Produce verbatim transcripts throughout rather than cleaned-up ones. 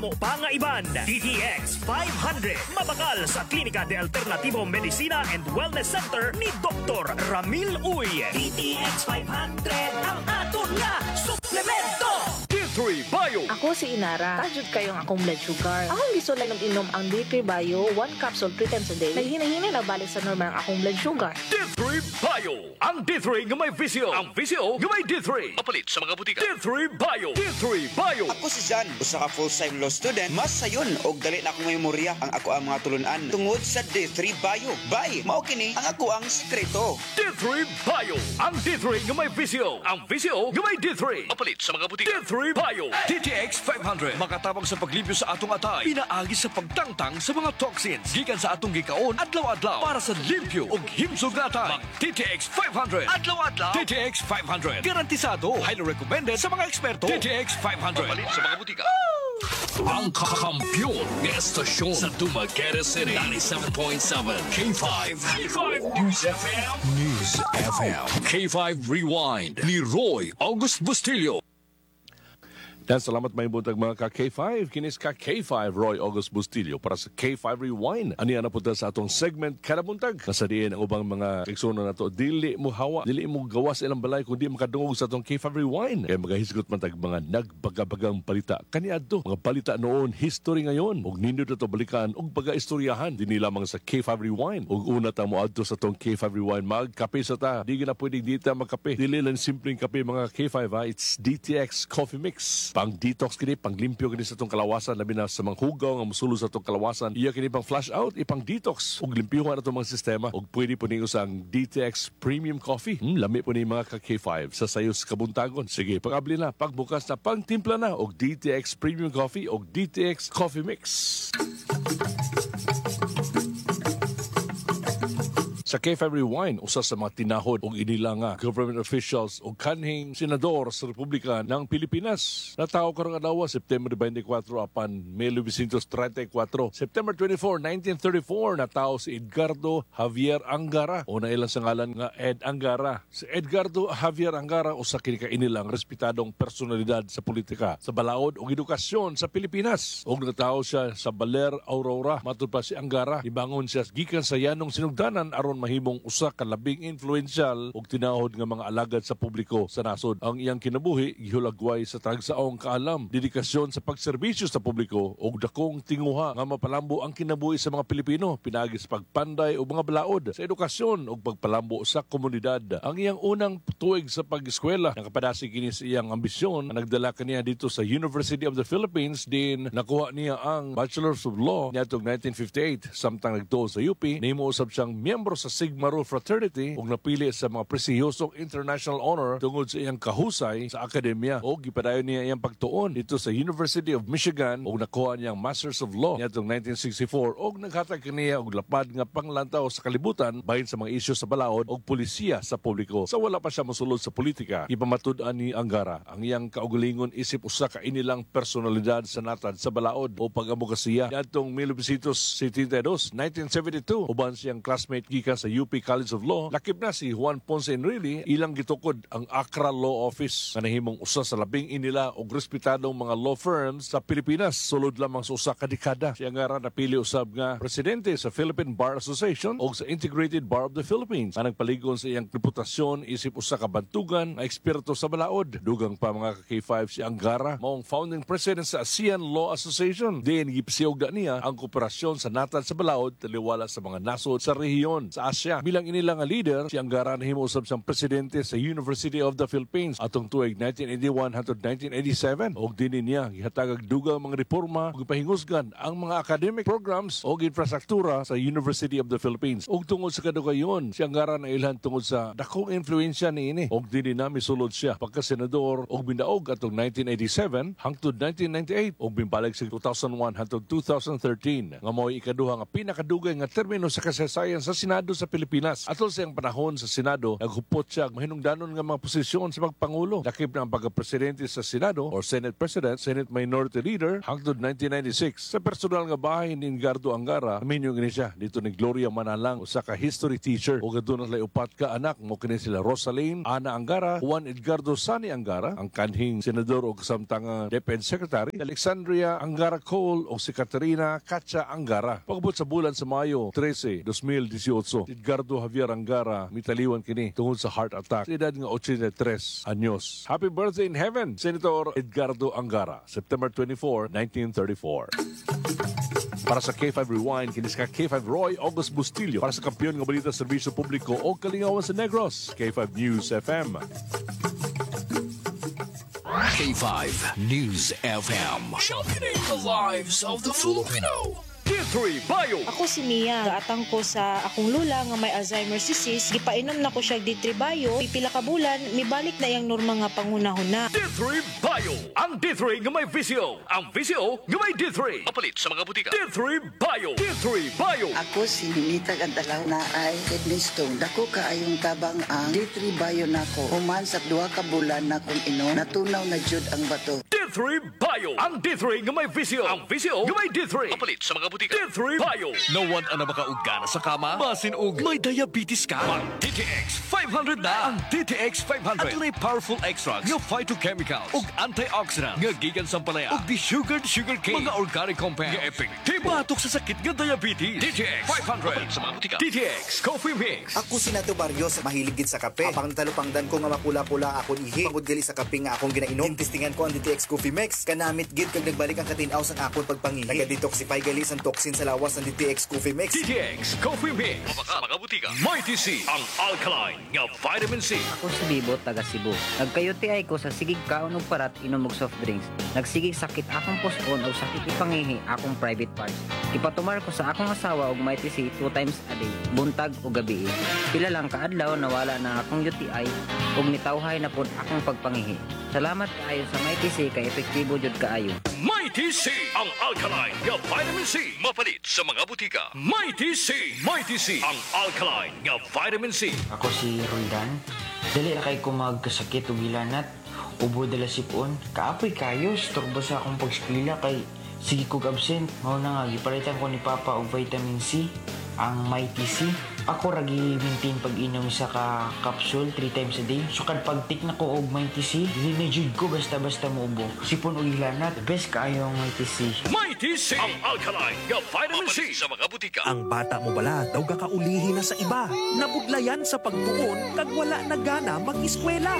Mo pa nga iban, D T X five hundred. Mabakal sa Klinika de Alternativo Medicina and Wellness Center ni Doktor Ramil Uy. D T X five hundred ang aton nga suplemento. D three Bio. Ako si Inara. Tajud kayong akong blood sugar. Akong gusto lang mag-inom ang D three Bio, one capsule three times a day. Naghinahinay na balik sa normal ang akong blood sugar. D three Bio. Ang D three nga may visio. Ang visio nga may D three. Mapalit sa mga butika. D three Bio. D three Bio. Ako si Jan, usa ka full-time law student. Mas sayon og dali na akong memorya ang ako ang mga tulunan tungod sa D three Bio. Bye, mao kini ang ako ang sekreto. D three Bio. Ang D three nga may visio. Ang visio nga may D three. Mapalit sa mga butika. D three Bio. D T X five hundred. Makatabang sa paglimpyo sa atong atay. Pinaagi sa pagtangtang sa mga toxins. Gikan sa atong gikaon adlaw-adlaw para sa limpyo ug himsog nga atay. Mag D T X five hundred. Adlaw-adlaw. D T X five hundred. Garantisado. Highly recommended sa mga eksperto. D T X five hundred. Mapalit sa mga butika. Ang kakampiyon ng estasyon sa Dumaguete City. ninety-seven point seven K five. K five News F M. News F M. K five Rewind ni Roy August Bustillo. Dan salamat may buntag mga ka K five. Kinis ka K five Roy August Bustillo para sa K five Rewind. Ani ana punta sa atong segment kada buntag. Nasadiin ang ubang mga eksono nato dili mo hawa, dili mo gawas ilang balay kundi makadungog sa atong K five Rewind. Kaya magahisgot man tag mga nagbagabagang balita kaniadto, mga balita noon, history ngayon ug nindot ato balikan ug pagaistoryahan dinhi lamang sa K five Rewind. Ug una ta moadto sa atong K five Rewind, magkape sa ta. Di na pwedeng di ta magkape. Dili lang simpleng kape mga K five ha. It's D T X Coffee Mix. Pang detox kini, pang limpyo kini sa itong kalawasan, labi na sa mga hugaw nga musulo sa itong kalawasan. Iya kini pang flush out, ipang detox. Ug limpyo nga na itong mga sistema. Ug pwede po niyo sa D T X Premium Coffee. Hmm, lami po ni mga ka K five sa sayos kabuntagon. Sige, pag-abli na, pagbukas na, pang-timpla na. Og D T X Premium Coffee og D T X Coffee Mix. Sa K five Rewind, usa sa mga tinahod o inila nga government officials o kanhing senador sa Republika ng Pilipinas. Natawo karong adlaw September twenty-four apan mil novecientos treinta y cuatro. September twenty-fourth, nineteen thirty-four, natawo si Edgardo Javier Angara o na ilang sa ngalan nga Ed Angara. Si Edgardo Javier Angara usa kini ka inilang respetadong personalidad sa politika, sa balaod o edukasyon sa Pilipinas. Og natawo siya sa Baler, Aurora. Matud pa si Angara, ibangon siya gikan sa yanong sinugdanan aron mahimong usa ka labing influential ug tinahod nga mga alagad sa publiko sa nasod. Ang iyang kinabuhi gihulagway sa tagsaong kaalam, dedikasyon sa pagserbisyo sa publiko ug dakong tinguha nga mapalambo ang kinabuhi sa mga Pilipino pinaagi sa pagpanday ug mga balaod sa edukasyon ug pagpalambo sa komunidad. Ang iyang unang tuig sa pag-eskwela nakapadasi kini sa iyang ambisyon. Nagdala kaniya dito sa University of the Philippines, din nakuha niya ang Bachelor's of Law niadtong nineteen fifty-eight. Samtang nagtuo sa U P, nahimo usab siyang miyembro sa Sigma Rho Fraternity ug napili sa mga prestigiyosong international honor tungod sa iyang kahusay sa akademya ug gipadayon niya iyang pagtuon dito sa University of Michigan ug nakuha niyang Masters of Law niadtong nineteen sixty-four ug naghatag kaniya og lapad nga panglantaw sa kalibutan bahin sa mga isyu sa balaod ug pulisya sa publiko. Sa wala pa siya mosulod sa politika, ipamatud-an ni Angara ang iyang kaugalingon isip usa ka inilang personalidad sa natad sa balaod o pag-abogasiya. Niadtong mil novecientos setenta y dos, nineteen seventy-two, uban siyang classmate gikan sa U P College of Law, lakip na si Juan Ponce Enrile, ilang gitukod ang Accra Law Office nga nahimong usa sa labing inila og respetadong mga law firms sa Pilipinas sulod lamang sa usa ka dekada. Si Angara napili usab nga presidente sa Philippine Bar Association o sa Integrated Bar of the Philippines. Ang nagpaligon sa iyang reputasyon isip usa ka bantugan nga eksperto sa balaod. Dugang pa mga ka K five si Angara maong founding president sa ASEAN Law Association. Diin gipsiyog niya ang kooperasyon sa natad sa balaod taliwala sa mga nasod sa rehiyon sa Asia. Bilang inilang nga leader, si Angara nahimo usab siyang presidente sa University of the Philippines atong tuig nineteen eighty-one hangtod nineteen eighty-seven. Og dinhi niya gihatagag dugang mga reforma ug pahingusgan ang mga academic programs o infrastruktura sa University of the Philippines. Og tungod sa kadugayon, si Angara na ilhan tungod sa dakong influensya niini. Og dinhi na misulod siya pagka senador og bindaog atong nineteen eighty-seven hangtod nineteen ninety-eight og bimbalag sa two thousand one hangtod two thousand thirteen. Nga mo'y ikaduha nga pinakadugay nga termino sa kasaysayan sa Senado sa sa Pilipinas. Atol siyang panahon sa Senado, naghupot siya mahinungdanon nga mga posisyon sa pagpangulo. Lakip ng pagka-presidente sa Senado or Senate President, Senate Minority Leader hangtod nineteen ninety-six. Sa personal nga bahay ni Edgardo Angara, aminyo gini siya dito ni Gloria Manalang, usa ka history teacher. O gadto na upat ka anak mo kini sila Rosaline, Ana Angara, Juan Edgardo Sani Angara, ang kanhing senador o kasamtang Defense Secretary, Alexandria Angara Cole o si Caterina Katya Angara. Pagabot sa bulan sa Mayo thirteen, twenty eighteen, Edgardo Javier Angara mitaliwan kini tungod sa heart attack. Sa edad nga eighty-three anyos. Happy birthday in heaven, Senator Edgardo Angara, September twenty-fourth, nineteen thirty-four. Para sa K five Rewind, kinis ka K five Roy August Bustillo. Para sa kampiyon ng balita sa serbisyo publiko o kalingawan sa Negros, K five News F M. K five News F M. Championing the lives of the Filipino. D three Bio. Ako si Mia, gaatang ko sa akong lula nga may Alzheimer's disease, gipainom na ko siya D three Bio, pipila ka bulan, mibalik na yang norma nga pangunahon na. D three Bio. Ang D three nga may visyo. Ang visyo nga may D three. Mapalit sa mga butika. D three Bio. D three Bio. Ako si Ninita Gandalaw na ay kidney stone. Dako kaayong tabang ang D three Bio nako. Human sa duha ka bulan na kung inom, natunaw na jud ang bato. D three Bio. Ang D three nga may visyo. Ang visyo nga may D three. Mapalit sa mga butika. D three Bio. Nawan ang nabakaugana sa kama. Basin og may diabetes ka. Ang D T X five hundred na. Ang D T X five hundred. At may powerful extracts nga phytochemicals ug antioxidants nga gikan sa palaya ug desugared sugar cane. Mga organic compounds nga epektibo batok sa sakit nga diabetes. D T X five hundred. Sa mga butika. D T X Coffee Mix. Ako si Nato Barrios, mahilig gid sa kape. Apang talupangdan ko nga mapula-pula akon ihi. Pagod gali sa kape nga akong ginainom. Testingan ko ang D T X Coffee Mix. Kanamit gid kag nagbalik ang katinaw sa akon pagpangihi. Naga-detoxify gali sa toxin sa lawas ng D T X Coffee Mix. D T X Coffee Mix. Mabaka mga butika. Mighty C. Ang alkaline nga vitamin C. Ako si Bibo, taga Cebu. Nagkayuti ay ko sa sigig kaon ug parat inom og soft drinks. Nagsigig sakit akong puson o sakit ipangihi akong private parts. Ipatumar ko sa akong asawa og may T C two times a day, buntag o gabi. Pila lang kaadlaw nawala na akong U T I ug nitawhay na pud akong pagpangihi. Salamat kaayo sa may T C kay epektibo jud kaayo. Mighty C. Ang alkaline nga vitamin C. Mapalit sa mga butika. Mighty C. Mighty C. Ang alkaline nga vitamin C. Ako si Roldan. Dali na kay ko magkasakit o gilanat. Ubo dala sipon. Kaapoy kayo. Storbo sa akong pag-eskwela kay sige kog absent. Mao na nga, gipalitan ko ni Papa og vitamin C. Ang Mighty C. Ako ragi maintain pag-inom sa ka capsule three times a day. So kad pagtik na ko og Mighty C, dili na jud ko basta-basta muubo. Sipon og hilanat, best kaayo ang Mighty C. Mighty C. Ang alkaline nga vitamin C. Sa mga butika. Ang bata mo bala daw kakaulihi na sa iba. Nabudlayan sa pagtuon kag wala na gana mag-eskwela.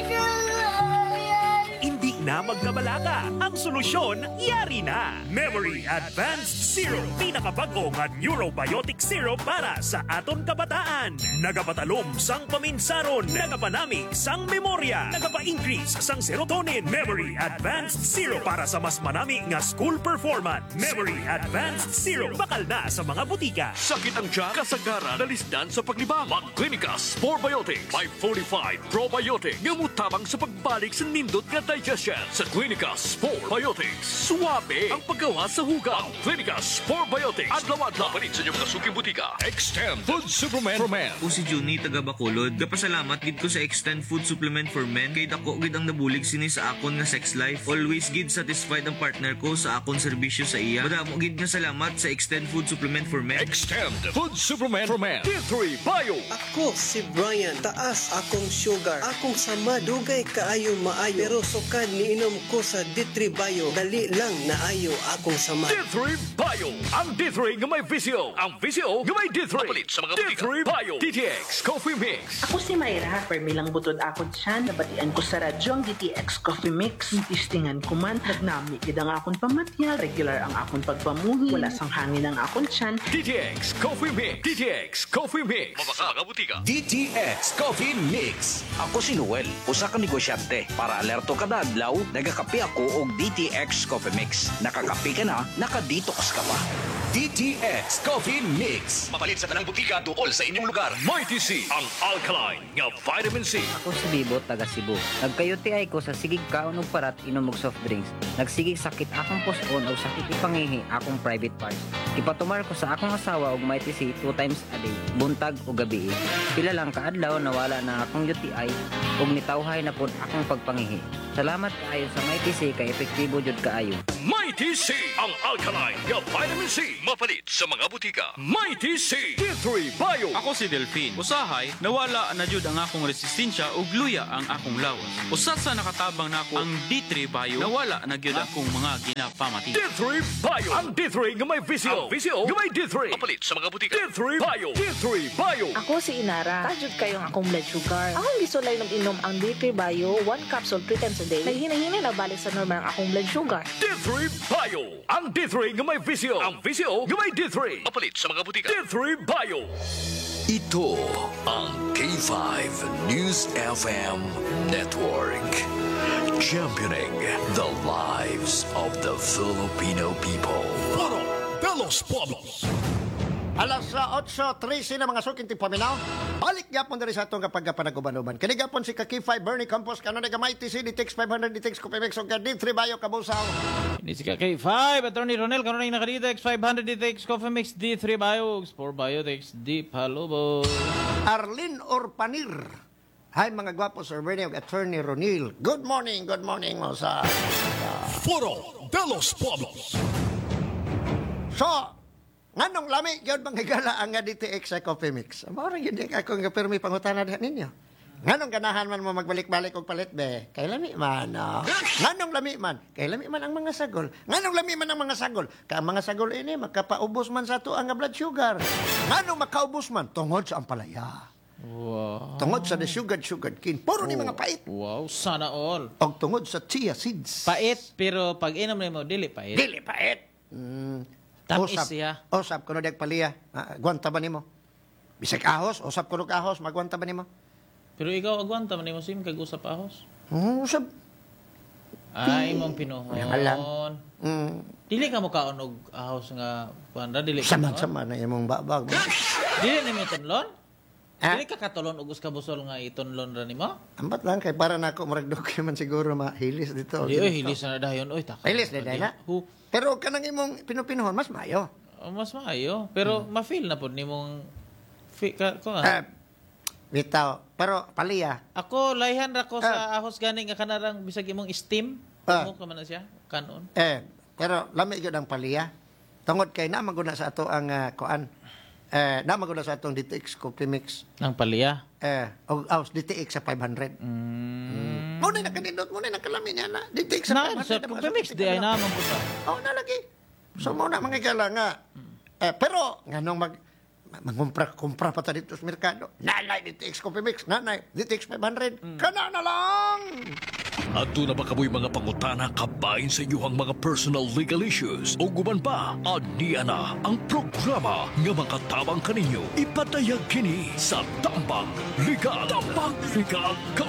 Hindi na magkabalaga. Ang solusyon, yari na. Memory Advanced Syrup. Pinakabago nga Neurobiotic Syrup para sa aton kabataan. Nagapatalom sang paminsaron. Nagapanami sang memorya. Nagapa-increase sang serotonin. Memory Advanced Syrup para sa mas manami nga school performance. Memory Advanced Syrup. Bakal na sa mga butika. Sakit ang tiyan, kasagaran, nalisdan sa paglibang. Mag-Clinicas Probiotics. May fortified probiotic. Nga mutabang sa pagbalik sa nindot nga digestion. Sa Clinicas Probiotics. Suwabe ang paggawa sa hugaw. Clinicas Probiotics. Adlaw-adlaw. Palit sa inyong kasuking butika. Extend Food Supplement for Men. O si Juni taga Bacolod. Gapasalamat gid ko sa Extend Food Supplement for Men kay dako gid ang nabulig sini sa akon nga sex life. Always gid satisfied ang partner ko sa akon serbisyo sa iya. Madamo gid nga salamat sa Extend Food Supplement for Men. Extend Food Supplement for Men. D three Bio. Ako si Brian, taas akong sugar. Akong sama dugay kaayo maayo. Pero sukad niinom ko sa D three Bio. Dali lang naayo akong sama. D three Bio. Ang D three nga may visyo. Ang visyo nga may D three. Mapalit sa mga butika. D three Bio. D T X Coffee Mix. Ako si Mayra, permilang butod akon siya. Nabatian ko sa radyo ang D T X Coffee Mix. Tistingan ko man, nagnami gid ang akon pamatya. Regular ang akon pagpamuhi. Wala sang hangin ang akon siyan. D T X Coffee Mix. D T X Coffee Mix. Mabaka mga butika. D T X Coffee Mix. Ako si Noel, usa ka negosyante. Para alerto kada adlaw, nagakape ako og D T X Coffee Mix. Nakakape ka na, nakadetox ka pa. D T X Coffee Mix. Mapalit sa tanang butika duol sa inyong lugar. Mighty C. Ang alkaline nga vitamin C. Ako si Bibo, taga Cebu. Nagkayuti ay ko sa sigig kaon ug parat inom og soft drinks. Nagsigig sakit akong puson o sakit ipangihi akong private parts. Ipatumar ko sa akong asawa og may T C two times a day, buntag o gabi. Pila lang kaadlaw nawala na akong U T I ug nitawhay na pud akong pagpangihi. Salamat kaayo sa may T C kay epektibo jud kaayo. May T C ang alkaline nga vitamin C mapalit sa mga butika. May T C D three Bio. Ako si Delphine. Usahay nawala na jud ang akong resistensya ug luya ang akong lawas. Usa sa nakatabang nako ang D three Bio nawala na gyud akong mga ginapamati. D three Bio. Ang D three nga may visio. Ang visio nga may D three. Mapalit sa mga butika. D three Bio. D three Bio. Ako si Inara. Tajud kayong akong blood sugar. Akong gisulay ng inom ang D three Bio, one capsule three times a day. Naghina-hina na balik sa normal ang akong blood sugar. D three Bio. Ang D three nga may visio. Ang visio nga may D three. Mapalit sa mga butika. D three Bio. Ito ang K five News F M Network. Championing the lives of the Filipino people. Puro Pelos Pobos. Alas otso trese na mga suking tipaminaw. Balik yapon diri sa atong kapag panag-uban-uban. Kani gapon si K five Bernie Campos kano na gamay T C D T X five hundred D T X Copimex ug D three Bio kabusaw. Ini si K five Attorney Ronel kano na naka D T X five hundred D T X Copimex D three Bio ug four Bio D X D Palubo. Arlene Orpanir. Hi mga gwapo Sir Bernie ug Attorney Ronel. Good morning, good morning mo sa Puro Pelos Pobos. So, nganong lami gyud manghigala ang D T X sa Coffee Mix. Mao ra gyud ako nga permi pangutana diha ninyo. Nganong ganahan man mo magbalik-balik og palit be? Kay lami man. No? Nganong lami man? Kay lami man ang mga sagol. Nganong lami man ang mga sagol? Ka ang mga sagol ini makapaubos man sa ato ang blood sugar. Nganong makaubos man tungod sa ampalaya. Wow. Tungod sa sugar sugar cane. Puro ni mga pait. Wow, sana all. Og tungod sa chia seeds. Pait pero pag inom nimo dili pait. Dili pait. Mm. Tamis Osap, siya. Osap kuno dag paliya. Ah, gwanta ba nimo? Bisag ahos, osap kuno ka ahos, magwanta ba nimo? Pero ikaw agwanta man nimo sim kag usap ahos. Hmm, usap. Ay imong pinuhon. Yan lang. Mm. Dili ka mo kaon og ahos nga kuanda dili. Sama-sama na imong babag. Dili nimo tunlon? Ah? Dili ka katulon og ka busol nga itunlon ra nimo? Ambat lang kay para nako murag dugay man siguro mahilis dito. Di oy hilis na dayon oy taka. Hilis na dayon. Pero kanang imong pinupinuhon mas maayo. Oh, mas maayo, pero hmm. ma-feel na pud nimong fi ka ko ah. Uh, bitaw, pero paliya. Ako layhan ra ko uh, sa ahos gani nga kanarang bisag imong steam. Uh, mo ka man na siya kanon. Eh, pero lami gyud ang paliya. Tungod kay na maguna sa ato ang uh, kuan. Eh, na maguna sa atong D T X Coffee Mix. Nang paliya. Eh, og ahos D T X sa five hundred. Mm. Mm. Mo na nakanindot mo na nakalami niya na D T X sa five hundred. Na, Coffee Mix di ay na man pud. Oh, nalagi. So mo na mangigala nga. Eh, pero nganong mag mangumpra-kumpra pa ta dito sa merkado. Nanay D T X Coffee Mix, nanay D T X five hundred. Mm. Kana na lang. Adto na ba kamoy mga pangutana kabahin sa inyong mga personal legal issues o guban pa? Ania na ang programa nga makatabang kaninyo. Ipatayag kini sa Tambang Legal. Tambang Legal.